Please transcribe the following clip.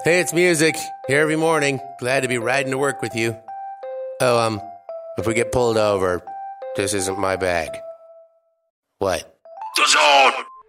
Hey, it's Music. Here every morning. Glad to be riding to work with you. Oh, if we get pulled over, this isn't my bag. What? The Zone!